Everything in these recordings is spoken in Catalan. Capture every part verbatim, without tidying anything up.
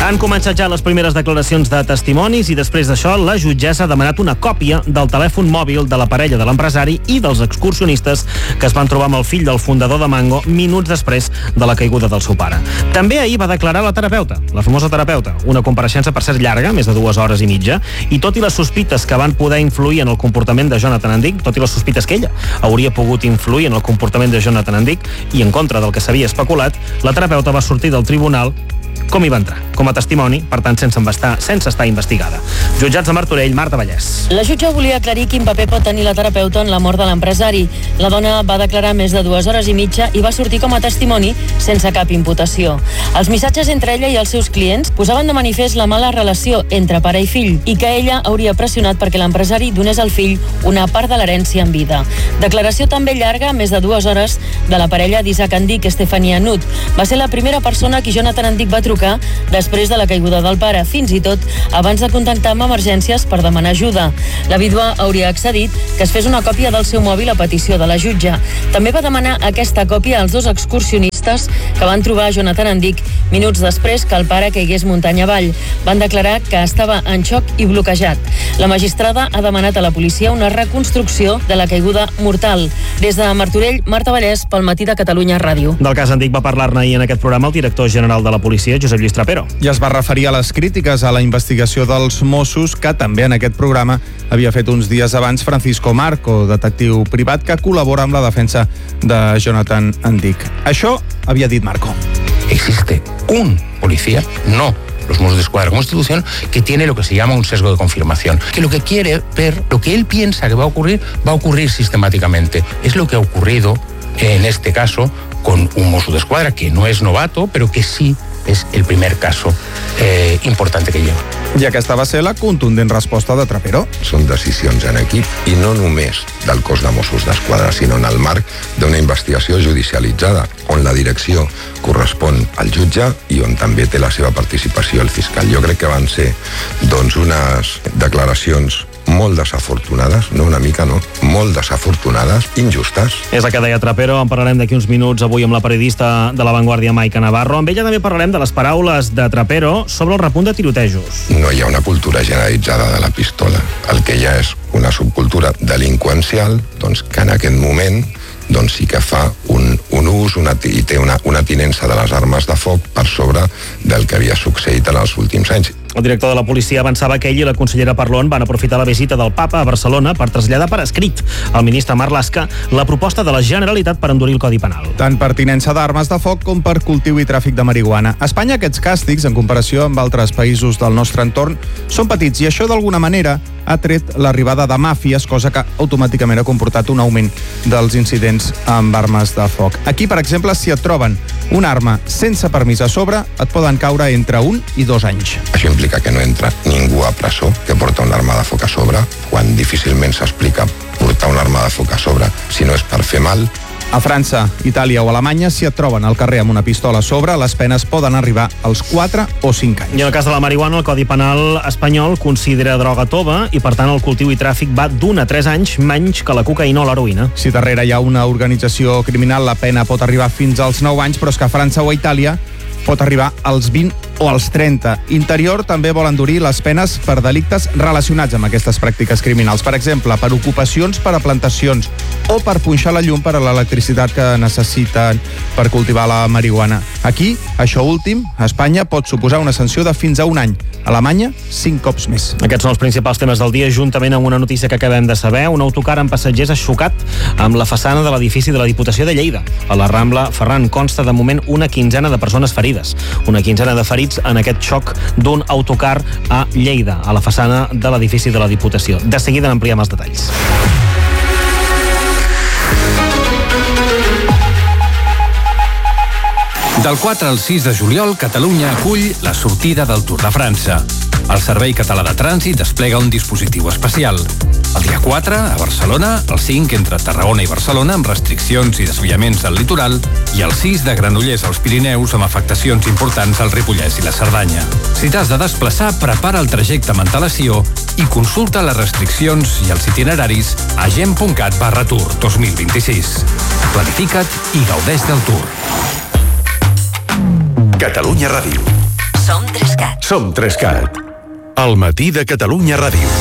Han començat ja les primeres declaracions de testimonis i després d'això la jutgessa ha demanat una còpia del telèfon mòbil de la parella de l'empresari i dels excursionistes que es van trobar amb el fill del fundador de Mango minuts després de la caiguda del seu pare. També ahir va declarar la terapeuta, la famosa terapeuta, una compareixença per cert llarga, més de dues hores i mitja, i tot i les sospites que van poder influir en el comportament de Jonathan Endick, tot i les sospites que ella hauria pogut influir en el comportament de Jonathan Endick i en contra del que s'havia especulat, la terapeuta va sortir del tribunal com hi va entrar, com a testimoni, per tant sense estar, sense estar investigada. Jutjats de Martorell, Marta Vallès. La jutge volia aclarir quin paper pot tenir la terapeuta en la mort de l'empresari. La dona va declarar més de dues hores i mitja i va sortir com a testimoni sense cap imputació. Els missatges entre ella i els seus clients posaven de manifest la mala relació entre pare i fill i que ella hauria pressionat perquè l'empresari donés al fill una part de l'herència en vida. Declaració també llarga, més de dues hores, de la parella d'Isaac Endick, Estefania Nut. Va ser la primera persona a qui Jonathan Endick va trucar després de la caiguda del pare, fins i tot abans de contactar amb emergències per demanar ajuda. La vídua hauria accedit que es fes una còpia del seu mòbil a petició de la jutge. També va demanar aquesta còpia als dos excursionistes que van trobar Jonathan Endick minuts després que el pare caigués muntanya avall. Van declarar que estava en xoc i bloquejat. La magistrada ha demanat a la policia una reconstrucció de la caiguda mortal. Des de Martorell, Marta Vallès, pel Matí de Catalunya Ràdio. Del cas Endick va parlar-ne ahir en aquest programa el director general de la policia, Josep Lluís Trapero. I es va referir a les crítiques a la investigació dels Mossos que també en aquest programa havia fet uns dies abans Francisco Marco, detectiu privat que col·labora amb la defensa de Jonathan Endick. Això havia dit Marco. Existe un policía, no los Mossos d'Esquadra como institución, que tiene lo que se llama un sesgo de confirmación, que lo que quiere ver, lo que él piensa que va a ocurrir, va a ocurrir sistemáticamente. Es lo que ha ocurrido en este caso con un Mosso d'Esquadra que no es novato, pero que sí és el primer caso eh, importante que lleva. I aquesta va ser la contundent resposta de Trapero. Són decisions en equip i no només del cos de Mossos d'Esquadra, sinó en el marc d'una investigació judicialitzada, on la direcció correspon al jutge i on també té la seva participació el fiscal. Jo crec que van ser doncs, unes declaracions molt desafortunades, no una mica, no, molt desafortunades, injustes. És el que deia Trapero, en parlarem d'aquí uns minuts avui amb la periodista de La Vanguardia, Maica Navarro. Amb ella també parlarem de les paraules de Trapero sobre el repunt de tirotejos. No hi ha una cultura generalitzada de la pistola. El que hi ha és una subcultura delinqüencial, doncs, que en aquest moment doncs sí que fa un, un ús una, i té una, una tinença de les armes de foc per sobre del que havia succeït en els últims anys. El director de la policia avançava que ell i la consellera Parlon van aprofitar la visita del papa a Barcelona per traslladar per escrit al ministre Marlaska la proposta de la Generalitat per endurir el Codi Penal. Tant per tinença d'armes de foc com per cultiu i tràfic de marihuana. A Espanya aquests càstigs, en comparació amb altres països del nostre entorn, són petits i això d'alguna manera ha tret l'arribada de màfies, cosa que automàticament ha comportat un augment dels incidents amb armes de foc. Aquí, per exemple, si et troben una arma sense permís a sobre, et poden caure entre un i dos anys. Això implica que no entra ningú a presó que porta una arma de foc a sobre, quan difícilment s'explica portar una arma de foc a sobre si no és per fer mal. A França, Itàlia o Alemanya, si et troben al carrer amb una pistola a sobre, les penes poden arribar als quatre o cinc anys. I en el cas de la marihuana, el Codi Penal espanyol considera droga tova i, per tant, el cultiu i tràfic va d'un a tres anys menys que la cocaïna o l'heroïna. Si darrere hi ha una organització criminal, la pena pot arribar fins als nou anys, però és que a França o a Itàlia pot arribar als vint o als trenta. Interior també vol endurir les penes per delictes relacionats amb aquestes pràctiques criminals. Per exemple, per ocupacions per a plantacions o per punxar la llum per a l'electricitat que necessiten per cultivar la marihuana. Aquí, això últim, a Espanya, pot suposar una sanció de fins a un any. A Alemanya, cinc cops més. Aquests són els principals temes del dia, juntament amb una notícia que acabem de saber. Un autocar amb passatgers ha xocat amb la façana de l'edifici de la Diputació de Lleida. A la Rambla Ferran consta de moment una quinzena de persones ferides. Una quinzena de ferits en aquest xoc d'un autocar a Lleida, a la façana de l'edifici de la Diputació. De seguida n'ampliem els detalls. Del quatre al sis de juliol, Catalunya acull la sortida del Tour de França. El Servei Català de Trànsit desplega un dispositiu especial. El dia quatre, a Barcelona, el cinc entre Tarragona i Barcelona amb restriccions i desviaments al litoral i el sis de Granollers als Pirineus amb afectacions importants al Ripollès i la Cerdanya. Si t'has de desplaçar, prepara el trajecte amb antelació i consulta les restriccions i els itineraris a gent.cat barra tour dos mil vint-i-sis. Planifica't i gaudeix del Tour. Catalunya Ràdio. Som Trescat. Som Trescat. Al matí de Catalunya Ràdio.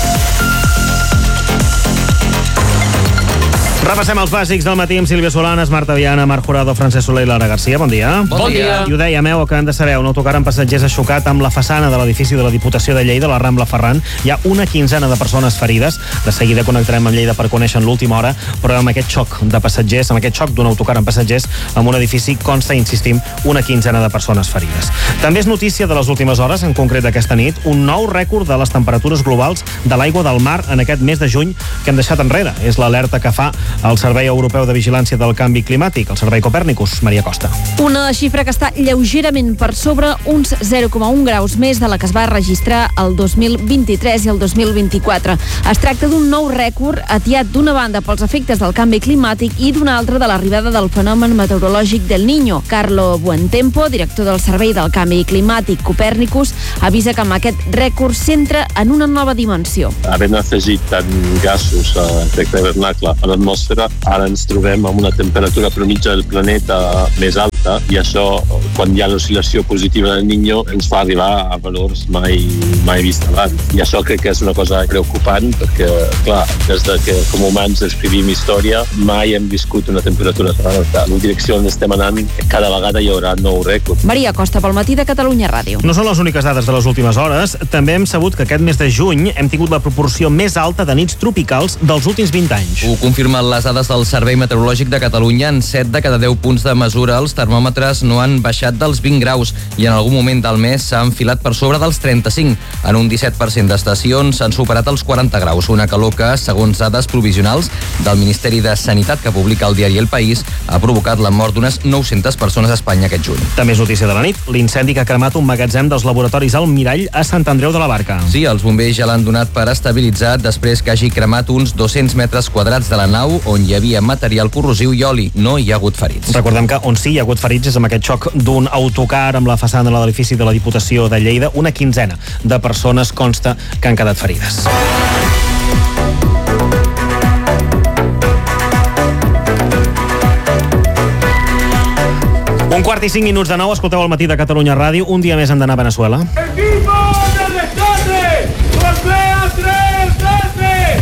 Repassem els bàsics del matí amb Sílvia Solanes, Marta Viana, Marc Jurado, Francesc Soler i Lara Garcia. Bon dia. Bon dia. I ho dèiem, heu, que han de saber, un autocar amb passatgers ha xocat amb la façana de l'edifici de la Diputació de Lleida, la Rambla Ferran. Hi ha una quinzena de persones ferides. De seguida connectarem amb Lleida per conèixer l'última hora, però amb aquest xoc de passatgers, amb aquest xoc d'un autocar amb passatgers, amb un edifici consta, insistim, una quinzena de persones ferides. També és notícia de les últimes hores, en concret aquesta nit, un nou rècord de les temperatures globals de l'aigua del mar en aquest mes de juny que hem deixat enrere. És l'alerta que fa el Servei Europeu de Vigilància del Canvi Climàtic, el Servei Copèrnicus. Maria Costa. Una xifra que està lleugerament per sobre, uns zero coma un graus més de la que es va registrar el dos mil vint-i-tres i el dos mil vint-i-quatre. Es tracta d'un nou rècord atiat d'una banda pels efectes del canvi climàtic i d'una altra de l'arribada del fenomen meteorològic del Niño. Carlo Buentempo, director del Servei del Canvi Climàtic Copèrnicus, avisa que amb aquest rècord s'entra en una nova dimensió. Havent afegit tant gasos a efecte hivernacle a l'atmosfera, ara ens trobem amb una temperatura promitja del planeta més alta i això, quan hi ha l'oscil·lació positiva del Niño, ens fa arribar a valors mai, mai vist abans. I això crec que és una cosa preocupant perquè, clar, des de que com humans escrivim història, mai hem viscut una temperatura tan alta. En la direcció on estem anant, cada vegada hi haurà nou rècord. Maria Costa, pel matí de Catalunya Ràdio. No són les úniques dades de les últimes hores. També hem sabut que aquest mes de juny hem tingut la proporció més alta de nits tropicals dels últims vint anys. Ho confirmen les dades del Servei Meteorològic de Catalunya. En set de cada deu punts de mesura els termòmetres no han baixat dels vint graus i en algun moment del mes s'ha enfilat per sobre dels trenta-cinc. En un disset per cent d'estacions s'han superat els quaranta graus, una calor que, segons dades provisionals del Ministeri de Sanitat que publica el diari El País, ha provocat la mort d'unes nou-centes persones a Espanya aquest juny. També és notícia de la nit, l'incendi que ha cremat un magatzem dels laboratoris al Mirall a Sant Andreu de la Barca. Sí, els bombers ja l'han donat per estabilitzat després que hagi cremat uns dos-cents metres quadrats de la nau on hi havia material corrosiu i oli. No hi ha hagut ferits. Recordem que on sí hi ha hagut ferits és amb aquest xoc d'un autocar amb la façana de l'edifici de la Diputació de Lleida. Una quinzena de persones consta que han quedat ferides. Un quart i cinc minuts de nou, escolteu al matí de Catalunya Ràdio. Un dia més hem d'anar a Veneçuela. ¡Equipo de rescate! ¡Golpea tres veces!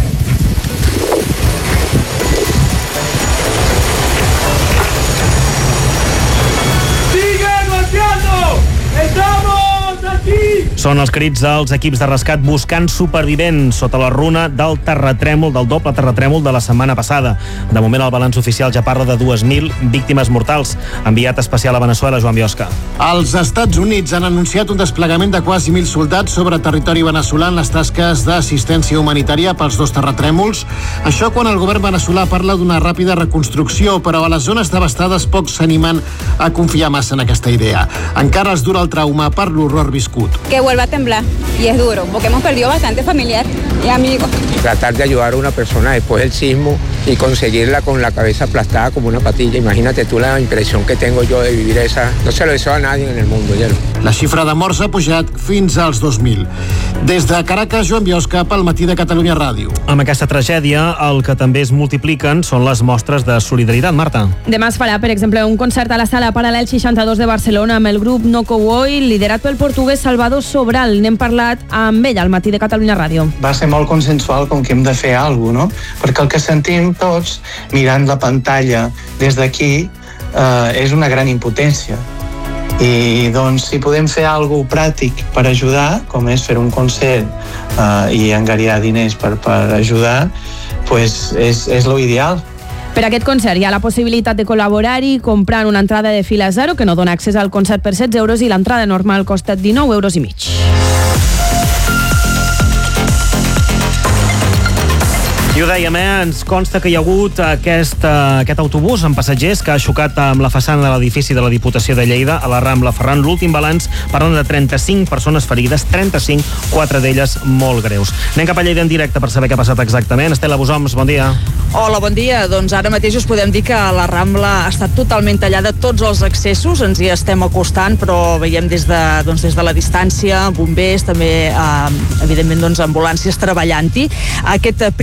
¡Sigue golpeando! ¡Estamos aquí! Són els crits dels equips de rescat buscant supervivents sota la runa del terratrèmol, del doble terratrèmol de la setmana passada. De moment el balanç oficial ja parla de dues mil víctimes mortals. Enviat especial a Veneçuela, Joan Biosca. Els Estats Units han anunciat un desplegament de quasi mil soldats sobre territori veneçolà en les tasques d'assistència humanitària pels dos terratrèmols. Això quan el govern veneçolà parla d'una ràpida reconstrucció, però a les zones devastades pocs s'animen a confiar massa en aquesta idea. Encara els dura el trauma per l'horror viscut. Que vuelva a temblar y es duro porque hemos perdido bastante familiar y amigos. Y tratar de ayudar a una persona después del sismo y conseguirla con la cabeza aplastada como una patilla. Imagínate tú la impresión que tengo yo de vivir esa. No se lo deseo a nadie en el mundo, ya. La xifra de morts ha pujat fins als dos mil. Des de Caracas, Joan Biosca, pel matí de Catalunya Ràdio. Amb aquesta tragèdia, el que també es multipliquen són les mostres de solidaritat, Marta. Demà es farà, per exemple, un concert a la Sala Paral·lel seixanta-dos de Barcelona amb el grup No Cowboy, liderat pel portuguès Salvador Sobral. N'hem parlat amb ell al matí de Catalunya Ràdio. Va ser molt consensual com que hem de fer alguna cosa, no? Perquè el que sentim tots mirant la pantalla des d'aquí eh, és una gran impotència. I doncs si podem fer alguna pràctic per ajudar, com és fer un concert eh, i engariar diners per, per ajudar, pues és, és lo ideal. Per aquest concert hi ha la possibilitat de col·laborar-hi comprant una entrada de fila zero que no dona accés al concert per setze euros i l'entrada normal costa dinou euros i mig. I ho dèiem, eh? Ens consta que hi ha hagut aquest, uh, aquest autobús amb passatgers que ha xocat amb la façana de l'edifici de la Diputació de Lleida a la Rambla Ferran. L'últim balanç parlen de trenta-cinc persones ferides, trenta-cinc, quatre d'elles molt greus. Anem cap a Lleida en directe per saber què ha passat exactament. Estela Bosoms, bon dia. Hola, bon dia. Doncs ara mateix us podem dir que la Rambla ha estat totalment tallada, tots els accessos, ens hi estem acostant, però veiem des de, doncs, des de la distància, bombers, també, eh, evidentment, doncs, ambulàncies treballant-hi. Aquest primer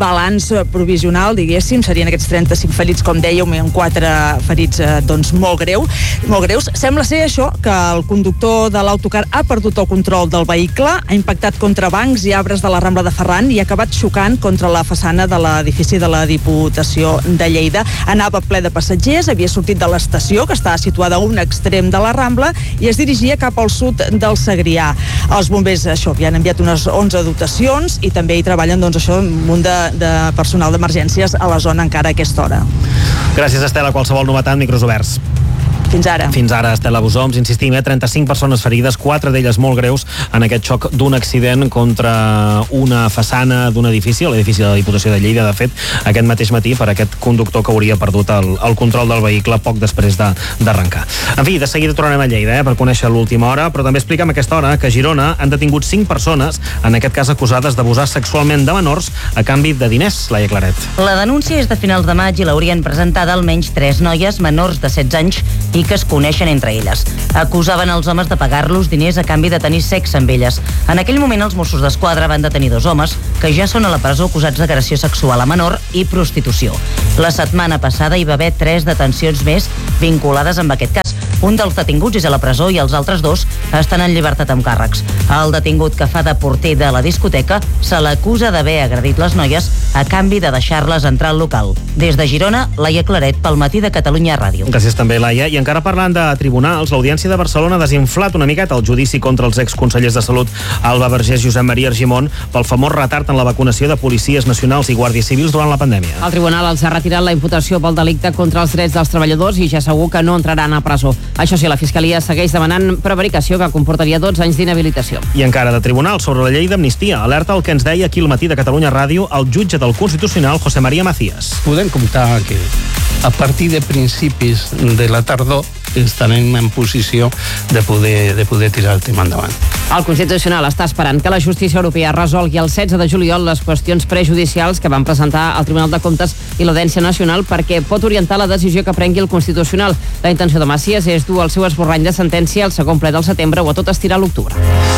balanç provisional, diguéssim, serien aquests trenta-cinc ferits, com dèieu, amb quatre ferits eh, doncs, molt, greu, molt greus. Sembla ser això, que el conductor de l'autocar ha perdut el control del vehicle, ha impactat contra bancs i arbres de la Rambla de Ferran i ha acabat xocant contra la façana de l'edifici de la Diputació de Lleida. Anava ple de passatgers, havia sortit de l'estació, que està situada a un extrem de la Rambla, i es dirigia cap al sud del Segrià. Els bombers, això, havien enviat unes onze dotacions i també hi treballen, doncs, això, un munt de, de personal d'emergències a la zona encara a aquesta hora. Gràcies, Estela. Qualsevol novetat, micros oberts. Fins ara. Fins ara, Estela Busoms. Insistim, eh? trenta-cinc persones ferides, quatre d'elles molt greus en aquest xoc d'un accident contra una façana d'un edifici, l'edifici de la Diputació de Lleida, de fet, aquest mateix matí, per aquest conductor que hauria perdut el, el control del vehicle poc després de, d'arrencar. En fi, de seguida tornarem a Lleida, eh? per conèixer l'última hora, però també expliquem a aquesta hora que a Girona han detingut cinc persones, en aquest cas acusades d'abusar sexualment de menors a canvi de diners. Laia Claret. La denúncia és de finals de maig i l'haurien presentada almenys tres noies menors de setze anys i que es coneixen entre elles. Acusaven els homes de pagar-los diners a canvi de tenir sexe amb elles. En aquell moment els Mossos d'Esquadra van detenir dos homes que ja són a la presó acusats d'agressió sexual a menor i prostitució. La setmana passada hi va haver tres detencions més vinculades amb aquest cas. Un dels detinguts és a la presó i els altres dos estan en llibertat amb càrrecs. El detingut que fa de porter de la discoteca se l'acusa d'haver agredit les noies a canvi de deixar-les entrar al local. Des de Girona, Laia Claret, pel Matí de Catalunya Ràdio. Gràcies també, Laia. I encara parlant de tribunals, l'Audiència de Barcelona ha desinflat una miqueta el judici contra els exconsellers de Salut Alba Vergés i Josep Maria Argimon pel famós retard en la vacunació de policies nacionals i guàrdies civils durant la pandèmia. El tribunal els ha retirat la imputació pel delicte contra els drets dels treballadors i ja segur que no entraran a presó. Això sí, la Fiscalia segueix demanant prevaricació que comportaria dotze anys d'inhabilitació. I encara de tribunal, sobre la llei d'amnistia, alerta el que ens deia aquí al Matí de Catalunya Ràdio el jutge del Constitucional, José María Macías. Podem comptar que a partir de principis de la tardor estarem en posició de poder, de poder tirar el tema endavant. El Constitucional està esperant que la justícia europea resolgui el setze de juliol les qüestions prejudicials que van presentar al Tribunal de Comptes i l'Audiència Nacional perquè pot orientar la decisió que prengui el Constitucional. La intenció de Macías és dur el seu esborrany de sentència al segon ple del setembre o a tot estirar a l'octubre.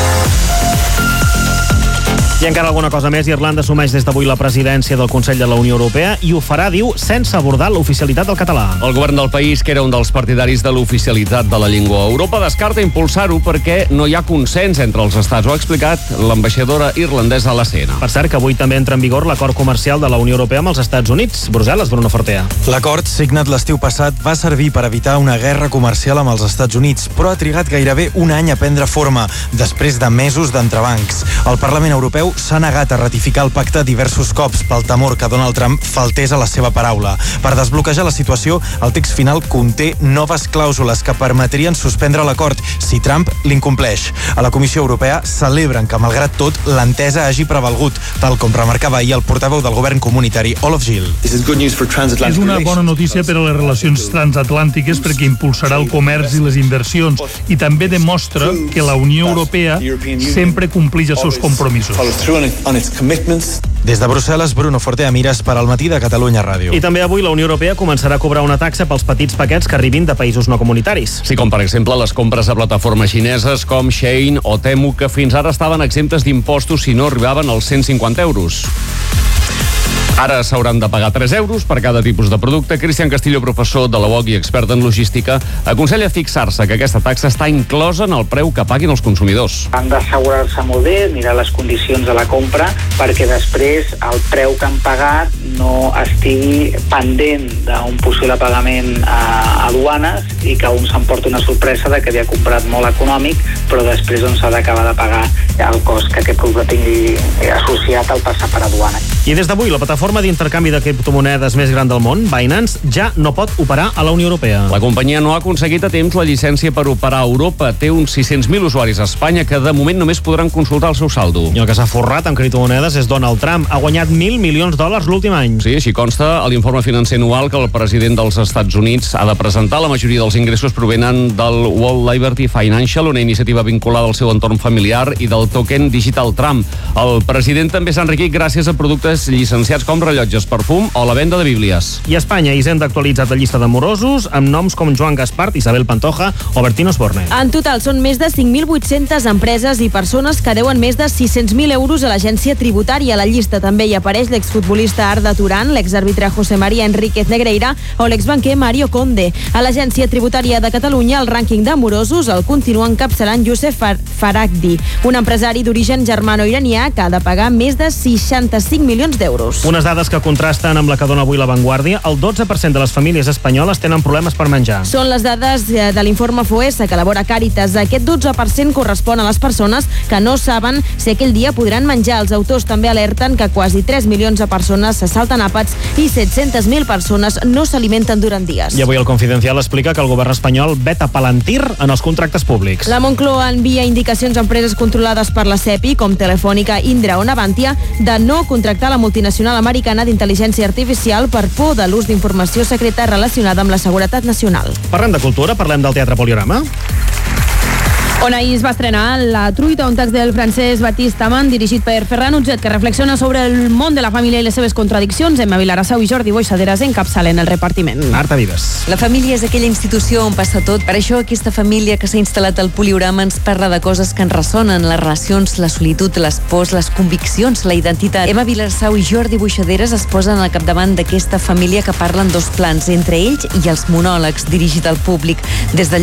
I encara alguna cosa més. Irlanda assumeix des d'avui la presidència del Consell de la Unió Europea i ho farà, diu, sense abordar l'oficialitat del català. El govern del país, que era un dels partidaris de l'oficialitat de la llengua a Europa, descarta impulsar-ho perquè no hi ha consens entre els estats. Ho ha explicat l'ambaixadora irlandesa a la C N. Per cert, que avui també entra en vigor l'acord comercial de la Unió Europea amb els Estats Units. Brussel·les, Bruno Fortea. L'acord, signat l'estiu passat, va servir per evitar una guerra comercial amb els Estats Units, però ha trigat gairebé un any a prendre forma, després de mesos d'entrebancs. El Parlament Europeu s'ha negat a ratificar el pacte diversos cops pel temor que Donald Trump faltés a la seva paraula. Per desbloquejar la situació, el text final conté noves clàusules que permetrien suspendre l'acord si Trump l'incompleix. A la Comissió Europea celebren que, malgrat tot, l'entesa hagi prevalgut, tal com remarcava ahir el portaveu del govern comunitari, Olof Gil. És una bona notícia per a les relacions transatlàntiques perquè impulsarà el comerç i les inversions i també demostra que la Unió Europea sempre compleix els seus compromisos. Des de Brussel·les, Bruno Fortea Mires per al Matí de Catalunya Ràdio. I també avui la Unió Europea començarà a cobrar una taxa pels petits paquets que arribin de països no comunitaris. Sí, com per exemple les compres a plataformes xineses com Shein o Temu, que fins ara estaven exemptes d'impostos si no arribaven als cent cinquanta euros. Ara s'hauran de pagar tres euros per cada tipus de producte. Cristian Castillo, professor de la U O C i expert en logística, aconsella fixar-se que aquesta taxa està inclosa en el preu que paguin els consumidors. Han d'assegurar-se molt bé, mirar les condicions de la compra, perquè després el preu que han pagat no estigui pendent d'un possible pagament a aduanes i que un s'emporti una sorpresa de que havia comprat molt econòmic, però després on s'ha d'acabar de pagar el cost que aquest producte tingui associat al passar per aduana. I des d'avui la plataforma d'intercanvi de criptomonedes més gran del món, Binance, ja no pot operar a la Unió Europea. La companyia no ha aconseguit a temps la llicència per operar a Europa. Té uns sis-cents mil usuaris a Espanya que de moment només podran consultar el seu saldo. I el que s'ha forrat amb criptomonedes és Donald Trump. Ha guanyat mil milions de dòlars l'últim any. Sí, així consta a l'informe financer anual que el president dels Estats Units ha de presentar. La majoria dels ingressos provenen del World Liberty Financial, una iniciativa vinculada al seu entorn familiar, i del token digital Trump. El president també s'ha enriquit gràcies a productes llicenciats com com rellotges, perfum o la venda de bíblies. I a Espanya, Hisenda ha actualitzat la llista de morosos amb noms com Joan Gaspart, Isabel Pantoja o Bertín Osborne. En total són més de cinc mil vuit-centes empreses i persones que deuen més de sis-cents mil euros a l'agència tributària. A la llista també hi apareix l'exfutbolista Arda Turán, l'exàrbitre José María Enríquez Negreira o l'exbanquer Mario Conde. A l'agència tributària de Catalunya, el rànquing de morosos el continua encapçalant Youssef Far Faragdi, un empresari d'origen germano-iranià que ha de pagar més de seixanta-cinc milions d'euros. Unes dades que contrasten amb la que dona avui La Vanguardia. El dotze per cent de les famílies espanyoles tenen problemes per menjar. Són les dades de l'informe F O E S que elabora Càritas. Aquest dotze per cent correspon a les persones que no saben si aquell dia podran menjar. Els autors també alerten que quasi tres milions de persones se salten àpats i set-centes mil persones no s'alimenten durant dies. I avui el Confidencial explica que el govern espanyol veta Palantir en els contractes públics. La Moncloa envia indicacions a empreses controlades per la SEPI, com Telefònica, Indra o Navantia, de no contractar la multinacional americana d'intel·ligència artificial per por de l'ús d'informació secreta relacionada amb la seguretat nacional. Parlem de cultura, parlem del Teatre Poliorama. On ahir es va estrenar La truita, un text del francès Baptiste Amand, dirigit per Ferran Utget, que reflexiona sobre el món de la família i les seves contradiccions. Emma Vilarassau i Jordi Boixaderes encapçalen el repartiment. Marta Vives. La família és aquella institució on passa tot. Per això aquesta família que s'ha instal·lat al Poliorama ens parla de coses que ens ressonen, les relacions, la solitud, les pors, les conviccions, la identitat. Emma Vilarassau i Jordi Boixaderes es posen al capdavant d'aquesta família que parlen dos plans, entre ells i els monòlegs, dirigit al públic. Des de